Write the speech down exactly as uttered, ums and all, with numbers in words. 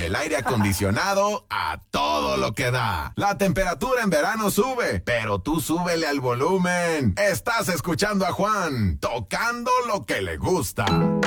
el aire acondicionado a todo lo que da. La temperatura en verano sube, pero tú súbele al volumen. Estás escuchando a Juan, tocando lo que le gusta.